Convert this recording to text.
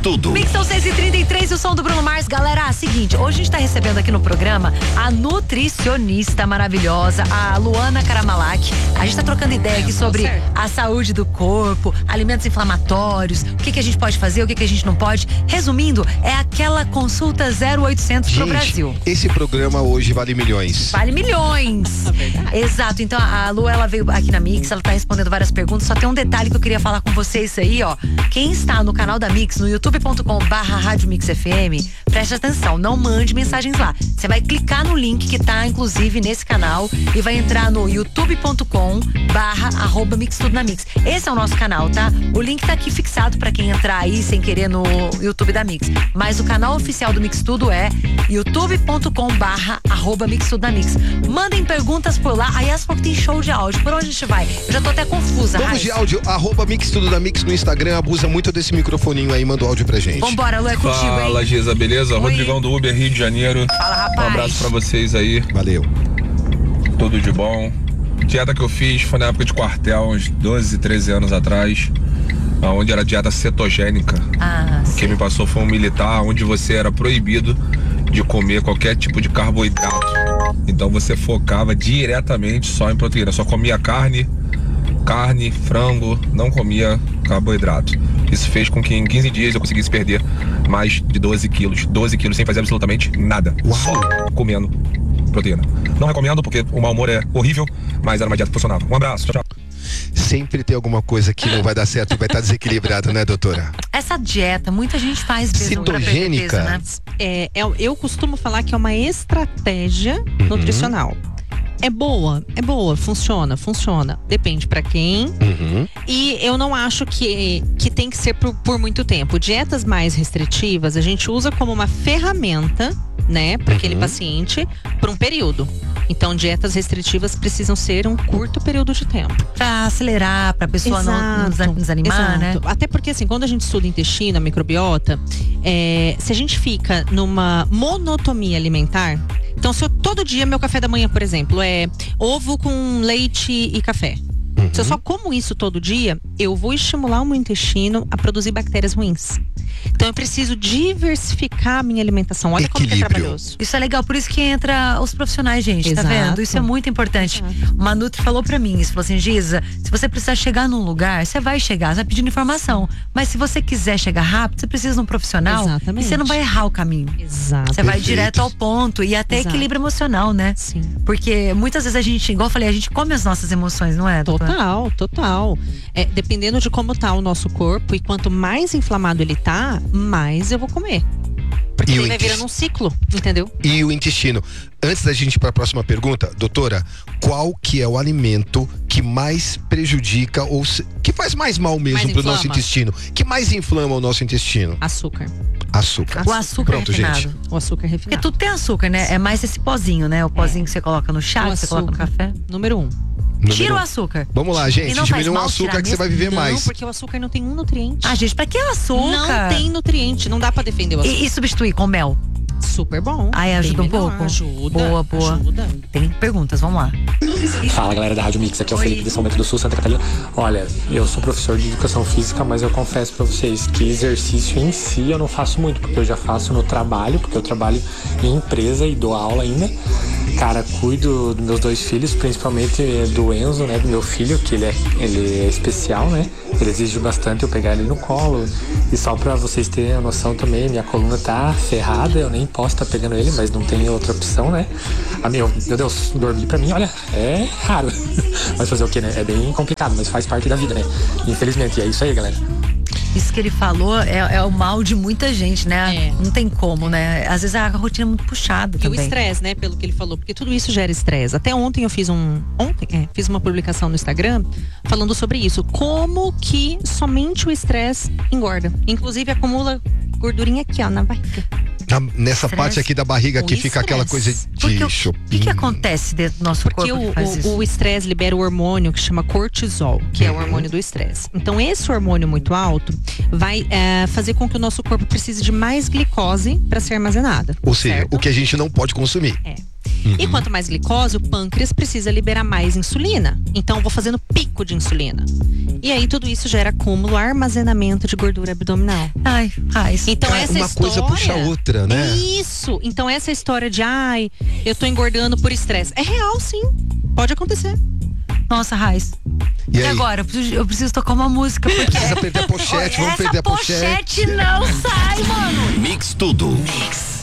Tudo. Mix são 6h33, o som do Bruno Mars. Galera, seguinte, hoje a gente tá recebendo aqui no programa a nutricionista maravilhosa, a Luana Karamalak. A gente tá trocando ideia aqui sobre a saúde do corpo, alimentos inflamatórios, o que a gente pode fazer, o que a gente não pode. Resumindo, é aquela consulta 0800 pro Brasil. Esse programa hoje vale milhões. Vale milhões. Exato, então a Lu, ela veio aqui na Mix, ela tá respondendo várias perguntas, só tem um detalhe que eu queria falar com vocês aí, ó. Quem está no canal da Mix, no youtube.com/Rádio Mix FM, preste atenção, não mande mensagens lá. Você vai clicar no link que tá, inclusive, nesse canal e vai entrar no youtube.com/Mix Tudo na Mix. Esse é o nosso canal, tá? O link tá aqui fixado pra quem entrar aí sem querer no YouTube da Mix. Mas o canal oficial do Mix Tudo é youtube.com/Mix Tudo na Mix. Mandem perguntas por lá. Aí as pouco tem show de áudio. Por onde a gente vai? Eu já tô até confusa. Vamos de áudio, @Mix Tudo da Mix no Instagram. Abusa muito desse microfoninho aí, manda o áudio pra gente. Vambora, Lu, é contigo, hein? Fala, Giza, beleza? Oi. Rodrigão do Uber, Rio de Janeiro. Fala, rapaz. Um abraço pra vocês aí. Valeu. Tudo de bom. Dieta que eu fiz foi na época de quartel, uns 12, 13 anos atrás, onde era dieta cetogênica. Quem me passou foi um militar, onde você era proibido de comer qualquer tipo de carboidrato. Então você focava diretamente só em proteína, só comia carne, frango, não comia carboidrato. Isso fez com que em 15 dias eu conseguisse perder mais de 12 quilos. 12 quilos sem fazer absolutamente nada. Uau. Só comendo proteína. Não recomendo porque o mau humor é horrível, mas era uma dieta que funcionava. Um abraço, tchau, tchau. Sempre tem alguma coisa que não vai dar certo e vai estar desequilibrado, né, doutora? Essa dieta, muita gente faz mesmo pra perder peso, né? Eu costumo falar que é uma estratégia nutricional. É boa, funciona. Depende pra quem. E eu não acho que tem que ser por muito tempo. Dietas mais restritivas a gente usa como uma ferramenta, né, para aquele paciente por um período. Então, dietas restritivas precisam ser um curto período de tempo. Pra acelerar, pra pessoa não desanimar, né? Até porque, assim, quando a gente estuda intestino, a microbiota, se a gente fica numa monotonia alimentar. Então, se eu todo dia, meu café da manhã, por exemplo, é ovo com leite e café. Se eu só como isso todo dia, eu vou estimular o meu intestino a produzir bactérias ruins. Então eu preciso diversificar a minha alimentação. Olha como que é trabalhoso. Isso é legal, por isso que entra os profissionais, gente, Exato. tá vendo? Isso é muito importante. Uma Nutri falou pra mim, falou assim, Giza, se você precisar chegar num lugar, você vai chegar, você vai pedindo informação. Mas se você quiser chegar rápido, você precisa de um profissional. Exatamente. E você não vai errar o caminho. Exato. Você vai direto ao ponto e até equilíbrio emocional, né? Sim. Porque muitas vezes a gente, igual eu falei, a gente come as nossas emoções, não é? Total. Dependendo de como tá o nosso corpo e quanto mais inflamado ele tá, mais eu vou comer. Porque ele vai virando um ciclo, entendeu? E o intestino. Antes da gente ir para a próxima pergunta, doutora, qual que é o alimento que mais prejudica ou que faz mais mal mesmo pro nosso intestino? Que mais inflama o nosso intestino? Açúcar. O açúcar Pronto, refinado. gente. O açúcar refinado. Porque tudo tem açúcar, né? É mais esse pozinho, né? O pozinho que você coloca no chá, que você coloca no café. Número 1. Tira o açúcar. Vamos lá, gente. Diminui o açúcar que você vai viver mais. Não, porque o açúcar não tem um nutriente. Gente, pra que o açúcar? Não tem nutriente, não dá pra defender o açúcar. E substituir com mel? Super bom. Ajuda um pouco? Ajuda. Boa. Ajuda. Tem perguntas, vamos lá. Fala, galera da Rádio Mix, aqui é o Felipe de São Bento do Sul, Santa Catarina. Olha, eu sou professor de educação física, mas eu confesso pra vocês que exercício em si eu não faço muito, porque eu já faço no trabalho, porque eu trabalho em empresa e dou aula ainda. Cara, cuido dos meus 2 filhos, principalmente do Enzo, né, do meu filho, que ele é especial, né? Ele exige bastante eu pegar ele no colo. E só pra vocês terem a noção também, minha coluna tá ferrada, eu nem posso estar pegando ele, mas não tem outra opção, né? Meu Deus, dormir pra mim, olha, é raro. Mas fazer o quê, né? É bem complicado, mas faz parte da vida, né? Infelizmente, e é isso aí, galera. Isso que ele falou é o mal de muita gente, né? Não tem como, né? Às vezes a rotina é muito puxada também. E o estresse, né? Pelo que ele falou, porque tudo isso gera estresse. Até ontem eu fiz fiz uma publicação no Instagram falando sobre isso. Como que somente o estresse engorda. Inclusive acumula gordurinha aqui, ó, na barriga. Nessa parte aqui da barriga que fica aquela coisa de O chopinho. que acontece dentro do nosso corpo? Porque o estresse libera o hormônio que chama cortisol, que é o hormônio do estresse. Então esse hormônio muito alto vai fazer com que o nosso corpo precise de mais glicose para ser armazenada. Ou seja, certo? o que a gente não pode consumir. E quanto mais glicose, o pâncreas precisa liberar mais insulina. Então, eu vou fazendo pico de insulina. E aí, tudo isso gera acúmulo, armazenamento de gordura abdominal. Ai, então essa uma história, coisa puxa a outra, né? Isso. Então, essa história de, eu tô engordando por estresse. É real, sim. Pode acontecer. Nossa, Raiz. E agora? Eu preciso tocar uma música. Porque... Precisa perder a pochete, vamos perder a pochete. Essa pochete não sai, mano. Mix tudo. Mix.